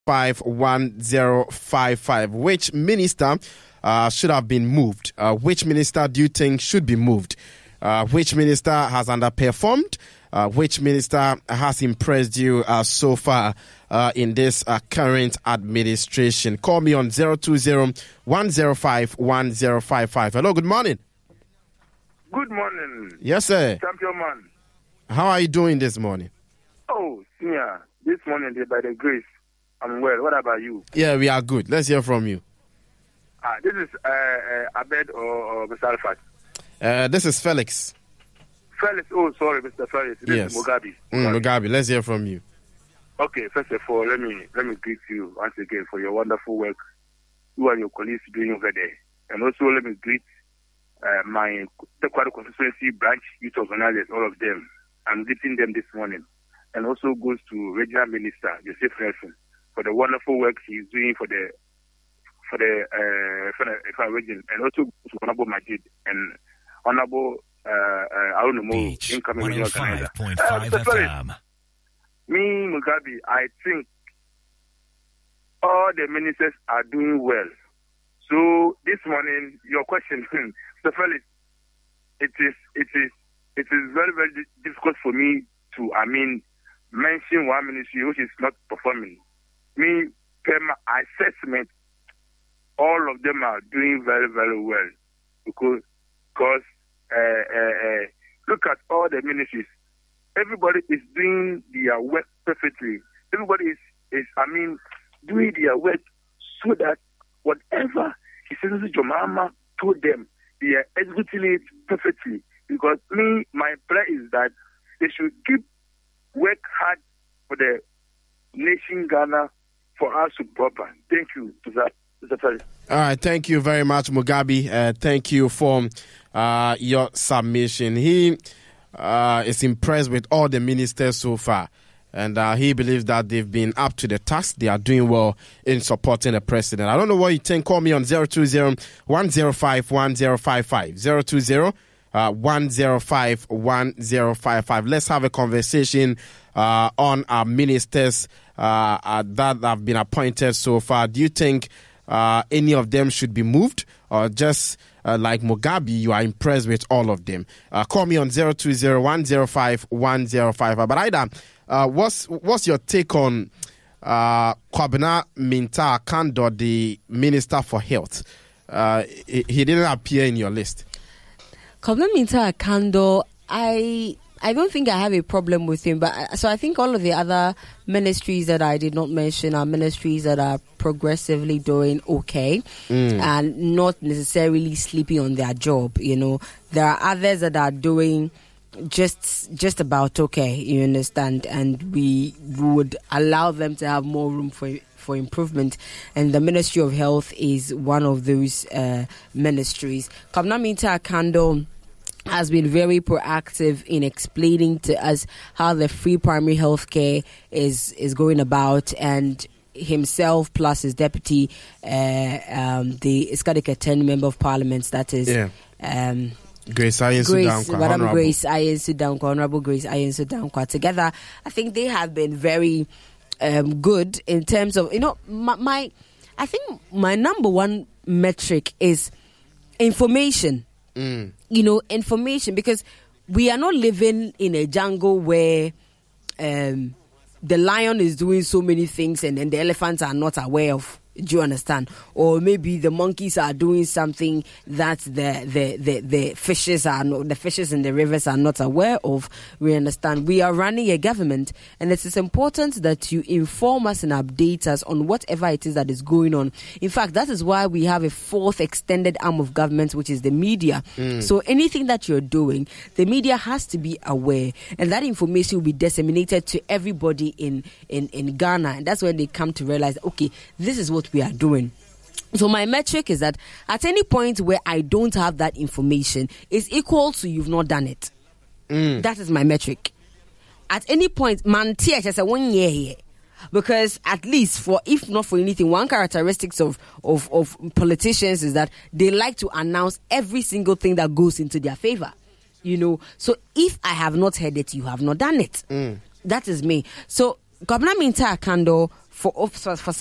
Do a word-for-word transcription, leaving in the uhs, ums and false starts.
five one zero five five. Which minister uh, should have been moved? Uh, which minister do you think should be moved? Uh, which minister has underperformed? Uh, which minister has impressed you uh, so far uh, in this uh, current administration? Call me on zero two zero one zero five one zero five five. Hello, good morning. Good morning. Yes, sir. Champion man. How are you doing this morning? Oh, yeah. This morning, by the grace, I'm well. What about you? Yeah, we are good. Let's hear from you. Ah, this is uh, uh, Abed or, or Mister Alfred? Uh, this is Felix. Felix, oh, sorry, Mister Felix. This yes. is Mugabe. Mm, Mugabe, let's hear from you. Okay, first of all, let me let me greet you once again for your wonderful work you and your colleagues doing over there. And also let me greet uh, my Tekwado constituency branch youth organizers, all of them. I'm greeting them this morning. And also goes to Regional Minister Joseph Nelson for the wonderful work he's doing for the for the uh, for the, for the region, and also to Honorable Majid and Honorable uh, uh, I don't know more incoming regional organizer. Uh, me, Mugabe, I think all the ministers are doing well. So this morning, your question, Mister Felix, it is it is it is very very difficult for me to I mean mention one ministry which is not performing. Me, per my assessment, all of them are doing very very well because because uh, uh, uh, look at all the ministries. Everybody is doing their work perfectly. Everybody is, is I mean, doing their work so that whatever His Excellency John Mahama told them, they are executing it perfectly. Because me, my prayer is that they should keep work hard for the nation Ghana for us to prosper. Thank you, Mister Felix. All right, thank you very much, Mugabe. Uh, thank you for uh, your submission. He uh, is impressed with all the ministers so far, and uh, he believes that they've been up to the task. They are doing well in supporting the president. I don't know what you think. Call me on zero two zero one zero five one zero five five. zero two zero one zero five one zero five five. Let's have a conversation uh, on our ministers uh, uh, that have been appointed so far. Do you think Uh, any of them should be moved, or just uh, like Mugabe, you are impressed with all of them? Uh, call me on zero two zero one zero five one zero five five. But Ida, uh, what's what's your take on uh, Kwabena Mintah Kando, the Minister for Health? Uh, he, he didn't appear in your list. Kwabena Mintah Kando, I I don't think I have a problem with him, but so I think all of the other ministries that I did not mention are ministries that are progressively doing okay mm. and not necessarily sleeping on their job. You know, there are others that are doing just just about okay. You understand, and we would allow them to have more room for for improvement, and the Ministry of Health is one of those uh, ministries. Kwabena Mintah Kando has been very proactive in explaining to us how the free primary health care is, is going about, and himself plus his deputy, uh, um, the Iskadika ten member of parliament, that is yeah. um, Grace Ayensu Dankwa, Madam Grace Ayensu Dankwa, Honorable Grace Ayensu Dankwa. Together, I think they have been very um, good in terms of, you know, my, my, I think my number one metric is information. Mm. You know, information, because we are not living in a jungle where um, the lion is doing so many things and then the elephants are not aware of. Do you understand? Or maybe the monkeys are doing something that the the, the, the fishes are not, the fishes in the rivers are not aware of. We understand. We are running a government, and it is important that you inform us and update us on whatever it is that is going on. In fact, that is why we have a fourth extended arm of government, which is the media. Mm. So anything that you're doing, the media has to be aware, and that information will be disseminated to everybody in, in, in Ghana. And that's when they come to realize, okay, this is what we are doing. So my metric is that at any point where I don't have that information is equal to you've not done it. Mm. That is my metric. At any point, man, I say one year here. Because at least for, if not for anything, one characteristics of, of, of politicians is that they like to announce every single thing that goes into their favor. You know, so if I have not heard it, you have not done it. Mm. That is me. So Kwabena Mintah Kando, for for, for